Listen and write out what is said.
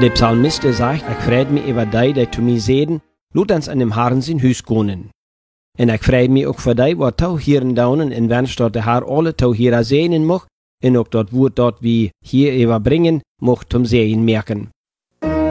Der Psalmist sagt, ich freut mich über die, die zu mir sehen, laat uns an dem Herrn sein Huis konen. En ik freut mich auch für die, wat touw hier in Daunen, en wens dat de Herr alle touw hier sehen mag, en ook dat woord dat wir hier überbringen, mocht zum Sehen merken.